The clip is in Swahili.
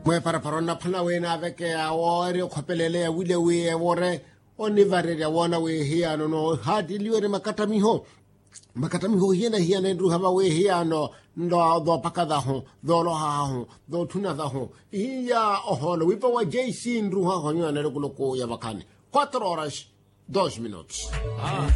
Mwe para parona phana we na veke a ore khopelele ya wile we ore oni vare ya wona we hia no hadi liwe makatamiho hiena ndru hava we hia no ndo pakada ho do lo ha ho do tuna da ho iya oholo wipa wa JC ndru ha ho nyana le kuloko ya bakane 4 horas 2 minutos